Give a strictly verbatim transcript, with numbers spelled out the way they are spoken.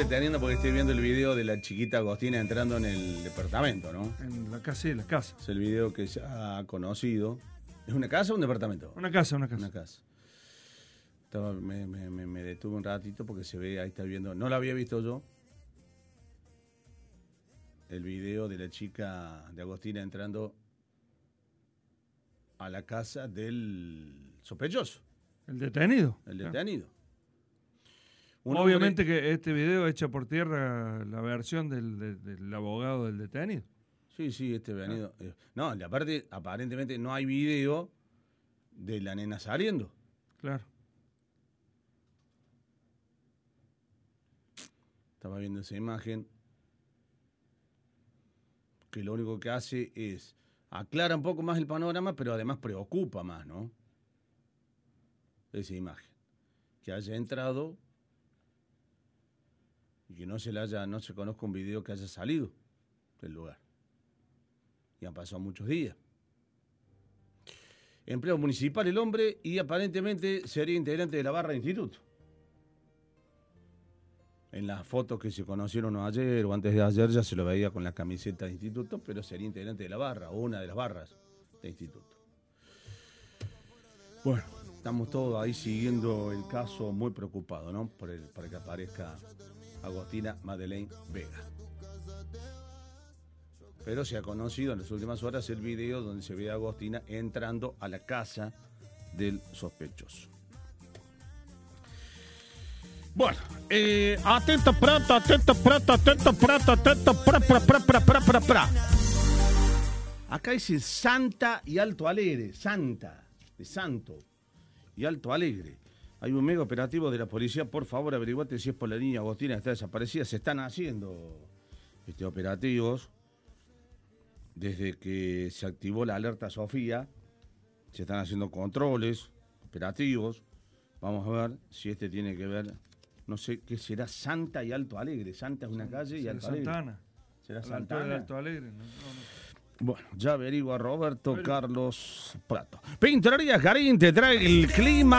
deteniendo porque estoy viendo el video de la chiquita Agostina entrando en el departamento, ¿no? En la casa, sí, la casa. Es el video que se ha conocido. ¿Es una casa o un departamento? Una casa, una casa. Una casa. Estaba, me, me, me, me detuve un ratito porque se ve, ahí está viendo, no la había visto yo, el video de la chica de Agostina entrando a la casa del sospechoso. El detenido. El detenido. Un Obviamente hombre... que este video echa por tierra la versión del, del, del abogado del detenido. Sí, sí, este venido. Ah. Eh, no, y aparte, aparentemente no hay video de la nena saliendo. Claro. Estaba viendo esa imagen que lo único que hace es aclara un poco más el panorama, pero además preocupa más, ¿no? Esa imagen. Que haya entrado y que no se le haya, no se conozca un video que haya salido del lugar. Y han pasado muchos días. Empleo municipal el hombre y aparentemente sería integrante de la barra de instituto. En las fotos que se conocieron ayer o antes de ayer ya se lo veía con la camiseta de instituto, pero sería integrante de la barra, o una de las barras de instituto. Bueno, estamos todos ahí siguiendo el caso muy preocupados, ¿no? Por el, para que aparezca Agostina Madeleine Vega. Pero se ha conocido en las últimas horas el video donde se ve a Agostina entrando a la casa del sospechoso. Bueno, eh, atento, pronto, atento, pronto, atento, pronto, atento, pra, pra, pra, pra, pra, pra, pra. Acá dice Santa y Alto Alegre, Santa, de Santo y Alto Alegre. Hay un mega operativo de la policía, por favor averiguate si es por la niña Agostina que está desaparecida. Se están haciendo este, operativos desde que se activó la alerta Sofía. Se están haciendo controles, operativos. Vamos a ver si este tiene que ver. No sé qué será Santa y Alto Alegre. Santa es una calle y Alto Alegre. Santana. ¿Será Alto Santana? Alto Alegre. No, no, no. Bueno, ya averigua Roberto Pero... Carlos Prato. Pintorería Garín te trae el clima.